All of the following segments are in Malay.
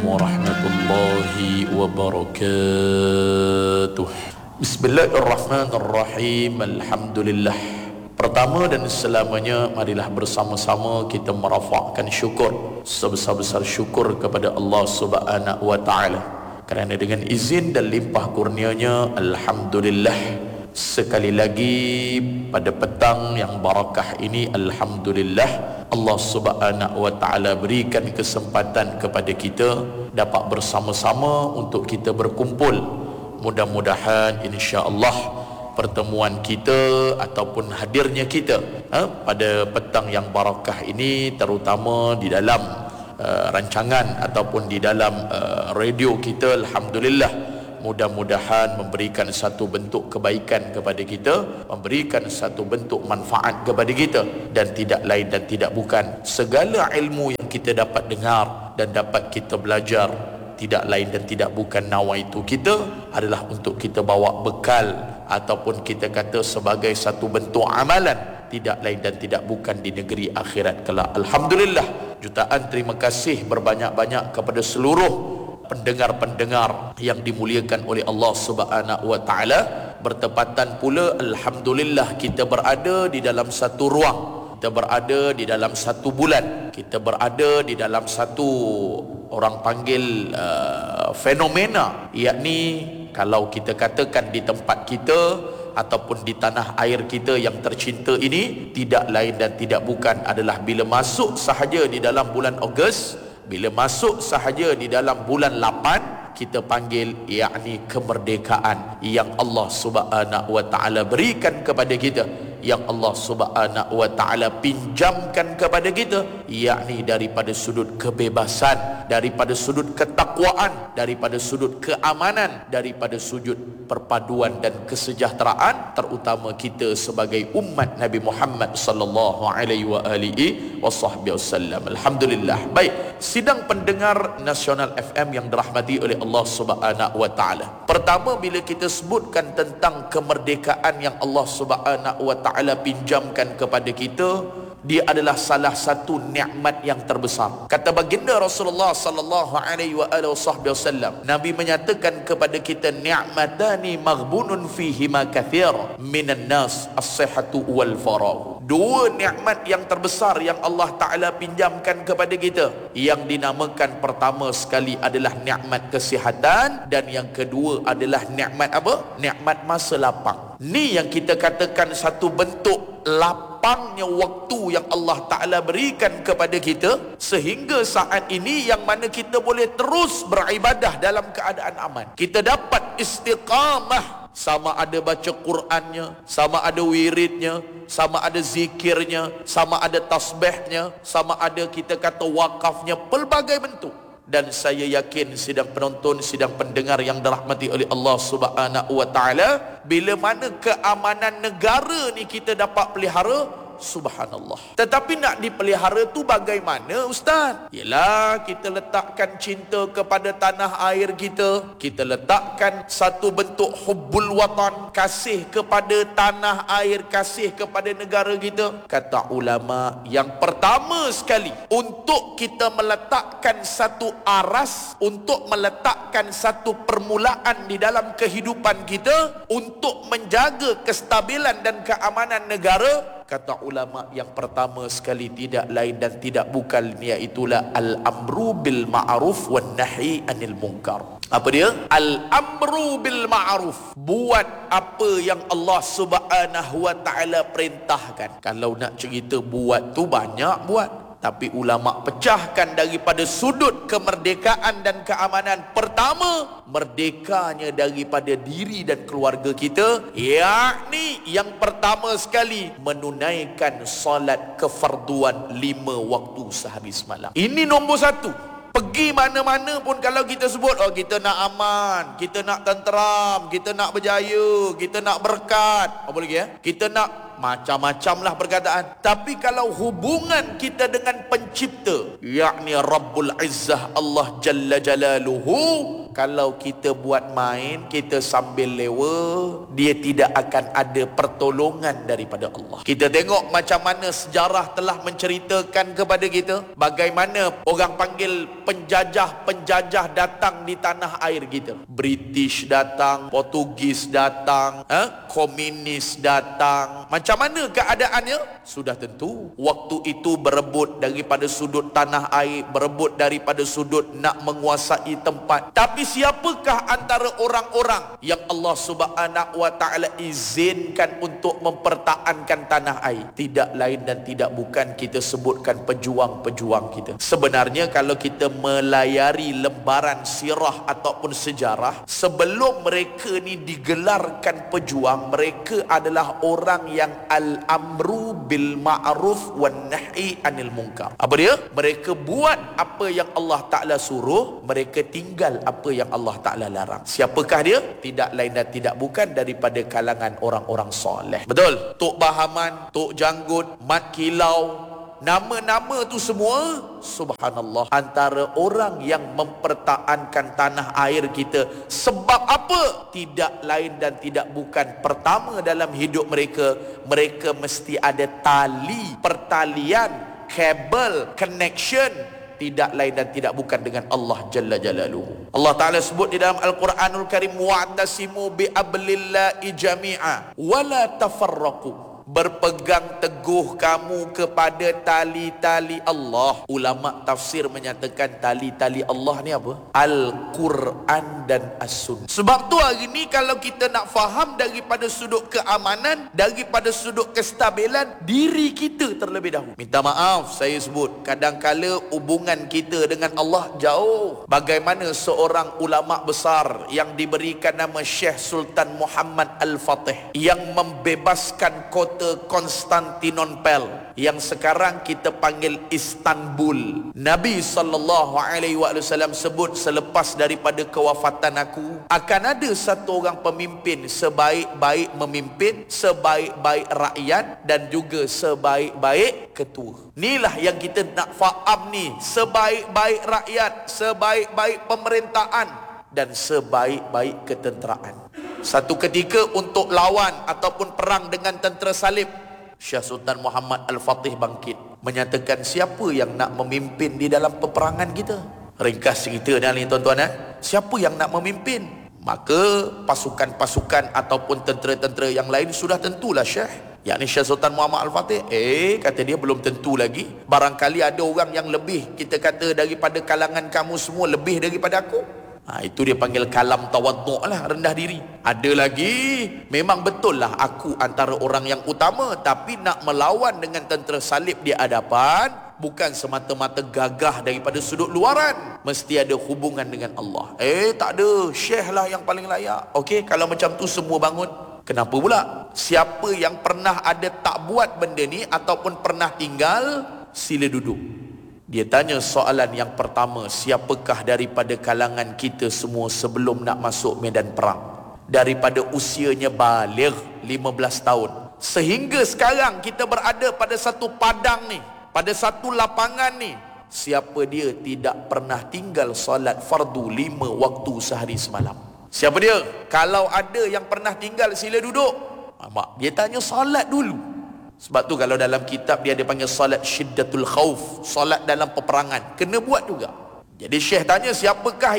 warahmatullahi wabarakatuh. Bismillahirrahmanirrahim. Alhamdulillah. Pertama dan selamanya, marilah bersama-sama kita merafakkan syukur, sebesar-besar syukur kepada Allah Subhanahu wa taala. Kerana dengan izin dan limpah kurnianya, alhamdulillah, sekali lagi pada petang yang barakah ini, alhamdulillah, Allah Subhanahu wa taala berikan kesempatan kepada kita dapat bersama-sama untuk kita berkumpul. Mudah-mudahan insya-Allah pertemuan kita ataupun hadirnya kita pada petang yang barakah ini, terutama di dalam rancangan ataupun di dalam radio kita, alhamdulillah, mudah-mudahan memberikan satu bentuk kebaikan kepada kita, memberikan satu bentuk manfaat kepada kita, dan tidak lain dan tidak bukan, segala ilmu yang kita dapat dengar dan dapat kita belajar, tidak lain dan tidak bukan nawaitu kita adalah untuk kita bawa bekal ataupun kita kata sebagai satu bentuk amalan, tidak lain dan tidak bukan di negeri akhirat kelak. Alhamdulillah, jutaan terima kasih berbanyak-banyak kepada seluruh pendengar-pendengar yang dimuliakan oleh Allah Subhanahu wa taala. Bertepatan pula, alhamdulillah, kita berada di dalam satu ruang, kita berada di dalam satu bulan, kita berada di dalam satu, orang panggil fenomena, yakni kalau kita katakan di tempat kita ataupun di tanah air kita yang tercinta ini, tidak lain dan tidak bukan adalah bila masuk sahaja di dalam bulan Ogos, bila masuk sahaja di dalam bulan 8, kita panggil yakni kemerdekaan yang Allah Subhanahu wa taala berikan kepada kita, yang Allah Subhanahu wa taala pinjamkan kepada kita, yakni daripada sudut kebebasan, daripada sudut ketakwaan, daripada sudut keamanan, daripada sudut perpaduan dan kesejahteraan, terutama kita sebagai umat Nabi Muhammad sallallahu alaihi wa alihi wasallam. Alhamdulillah. Baik, sidang pendengar Nasional FM yang dirahmati oleh Allah Subhanahu wa taala. Pertama, bila kita sebutkan tentang kemerdekaan yang Allah Subhanahu wa taala pinjamkan kepada kita, dia adalah salah satu nikmat yang terbesar. Kata baginda Rasulullah sallallahu alaihi wasallam, Nabi menyatakan kepada kita, ni'matani maghbunun fihima kathir minan nas, as-sihhatu wal faragh. Dua nikmat yang terbesar yang Allah taala pinjamkan kepada kita, yang dinamakan pertama sekali adalah nikmat kesihatan, dan yang kedua adalah nikmat apa? Nikmat masa lapang. Ni yang kita katakan satu bentuk lapangnya waktu yang Allah Ta'ala berikan kepada kita, sehingga saat ini yang mana kita boleh terus beribadah dalam keadaan aman. Kita dapat istiqamah, sama ada baca Qurannya, sama ada wiridnya, sama ada zikirnya, sama ada tasbihnya, sama ada kita kata wakafnya, pelbagai bentuk. Dan saya yakin sidang penonton, sidang pendengar yang dirahmati oleh Allah Subhanahu wa taala, bila mana keamanan negara ni kita dapat pelihara, subhanallah. Tetapi nak dipelihara tu bagaimana, Ustaz? Yalah, kita letakkan cinta kepada tanah air kita, kita letakkan satu bentuk hubbul watan, kasih kepada tanah air, kasih kepada negara kita. Kata ulama, yang pertama sekali untuk kita meletakkan satu aras, untuk meletakkan satu permulaan di dalam kehidupan kita untuk menjaga kestabilan dan keamanan negara, kata ulama, yang pertama sekali tidak lain dan tidak bukan, iaitulah al-amru bil ma'ruf wan nahi anil munkar. Apa dia? Al-amru bil ma'ruf, buat apa yang Allah Subhanahu wa taala perintahkan. Kalau nak cerita buat tu banyak buat, tapi ulama pecahkan daripada sudut kemerdekaan dan keamanan. Pertama, merdekanya daripada diri dan keluarga kita, yakni yang pertama sekali menunaikan solat kefarduan 5 waktu sehari semalam. Ini nombor satu. Pergi mana-mana pun kalau kita sebut, oh kita nak aman, kita nak tenteram, kita nak berjaya, kita nak berkat, apa lagi ya? Kita nak macam-macam lah perkataan. Tapi kalau hubungan kita dengan pencipta, yakni Rabbul Izzah Allah Jalla Jalaluhu, Kalau kita buat main, kita sambil lewa, dia tidak akan ada pertolongan daripada Allah. Kita tengok macam mana sejarah telah menceritakan kepada kita bagaimana orang panggil penjajah datang di tanah air kita. British datang, Portugis datang, komunis datang. Macam mana keadaannya? Sudah tentu waktu itu berebut daripada sudut tanah air, berebut daripada sudut nak menguasai tempat. Tapi siapakah antara orang-orang yang Allah Subhanahu wa taala izinkan untuk mempertahankan tanah air? Tidak lain dan tidak bukan kita sebutkan pejuang-pejuang kita. Sebenarnya kalau kita melayari lembaran sirah ataupun sejarah, sebelum mereka ni digelarkan pejuang, mereka adalah orang yang al-amru bil ma'ruf wan nahi anil munkar. Apa dia? Mereka buat apa yang Allah Ta'ala suruh, mereka tinggal apa yang Allah Ta'ala larang. Siapakah dia? Tidak lain dan tidak bukan daripada kalangan orang-orang soleh. Betul? Tok Bahaman, Tok Janggut, Mat Kilau, nama-nama tu semua, subhanallah, antara orang yang mempertahankan tanah air kita. Sebab apa? Tidak lain dan tidak bukan, pertama dalam hidup mereka, mereka mesti ada tali pertalian, kabel, connection, tidak lain dan tidak bukan dengan Allah Jalla Jalaluhu. Allah Ta'ala sebut di dalam Al-Quranul Karim, wa'tasimu bi'ablillahi jami'a wala tafarraqu. Berpegang teguh kamu kepada tali-tali Allah. Ulama tafsir menyatakan tali-tali Allah ni apa? Al-Quran dan As-Sunnah. Sebab tu hari ni kalau kita nak faham daripada sudut keamanan, daripada sudut kestabilan diri kita terlebih dahulu. Minta maaf saya sebut, kadang-kala hubungan kita dengan Allah jauh. Bagaimana seorang ulama besar yang diberikan nama Syekh Sultan Muhammad Al-Fatih yang membebaskan kota Konstantinopel yang sekarang kita panggil Istanbul. Nabi SAW sebut, selepas daripada kewafatan aku akan ada satu orang pemimpin, sebaik-baik memimpin, sebaik-baik rakyat dan juga sebaik-baik ketua. Inilah yang kita nak faham ni, sebaik-baik rakyat, sebaik-baik pemerintahan dan sebaik-baik ketenteraan. Satu ketika untuk lawan ataupun perang dengan tentera salib, Syekh Sultan Muhammad Al-Fatih bangkit menyatakan, siapa yang nak memimpin di dalam peperangan kita? Ringkas cerita ni tuan-tuan, siapa yang nak memimpin? Maka pasukan-pasukan ataupun tentera-tentera yang lain sudah tentulah Syekh, yakni Syekh Sultan Muhammad Al-Fatih. Kata dia, belum tentu lagi. Barangkali ada orang yang lebih, kita kata daripada kalangan kamu semua, lebih daripada aku. Itu dia panggil kalam tawaddu' lah, rendah diri. Ada lagi, memang betul lah aku antara orang yang utama, tapi nak melawan dengan tentera salib di hadapan bukan semata-mata gagah daripada sudut luaran, mesti ada hubungan dengan Allah. Tak ada, Syekh lah yang paling layak. Okey, kalau macam tu semua bangun. Kenapa pula? Siapa yang pernah ada tak buat benda ni ataupun pernah tinggal, sila duduk. Dia tanya soalan yang pertama, siapakah daripada kalangan kita semua sebelum nak masuk medan perang, daripada usianya baligh 15 tahun sehingga sekarang kita berada pada satu padang ni, pada satu lapangan ni, siapa dia tidak pernah tinggal solat fardu 5 waktu sehari semalam? Siapa dia? Kalau ada yang pernah tinggal, sila duduk. Dia tanya solat dulu. Sebab tu kalau dalam kitab dia panggil salat syiddatul khauf, salat dalam peperangan, kena buat juga. Jadi Syekh tanya, siapakah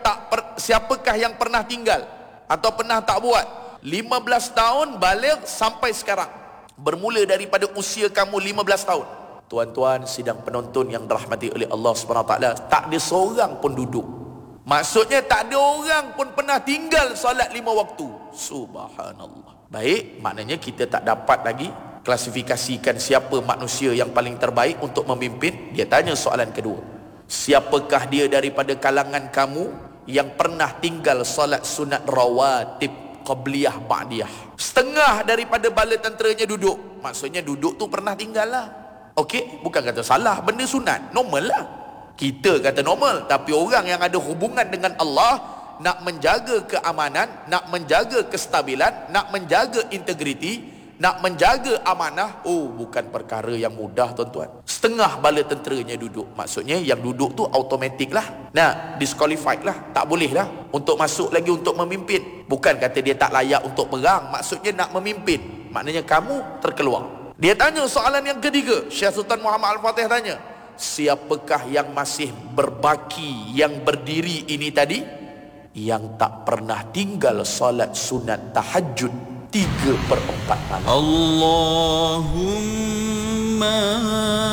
yang pernah tinggal atau pernah tak buat 15 tahun baligh sampai sekarang, bermula daripada usia kamu 15 tahun. Tuan-tuan sidang penonton yang dirahmati oleh Allah SWT, tak ada seorang pun duduk. Maksudnya tak ada orang pun pernah tinggal salat 5 waktu. Subhanallah. Baik, maknanya kita tak dapat lagi klasifikasikan siapa manusia yang paling terbaik untuk memimpin. Dia tanya soalan kedua, siapakah dia daripada kalangan kamu yang pernah tinggal solat sunat rawatib qabliyah ba'diyah? Setengah daripada bala tenteranya duduk. Maksudnya duduk tu pernah tinggal lah. Okey, bukan kata salah, benda sunat, normal lah. Kita kata normal, tapi orang yang ada hubungan dengan Allah, nak menjaga keamanan, nak menjaga kestabilan, nak menjaga integriti, nak menjaga amanah, bukan perkara yang mudah tuan-tuan. Setengah bala tenteranya duduk. Maksudnya yang duduk tu automatik lah. Nah, disqualified lah. Tak boleh lah untuk masuk lagi untuk memimpin. Bukan kata dia tak layak untuk perang. Maksudnya nak memimpin. Maknanya kamu terkeluar. Dia tanya soalan yang ketiga. Syekh Sultan Muhammad Al-Fatih tanya, siapakah yang masih berbaki, yang berdiri ini tadi, yang tak pernah tinggal solat sunat tahajud 3/4 malam? Allahumma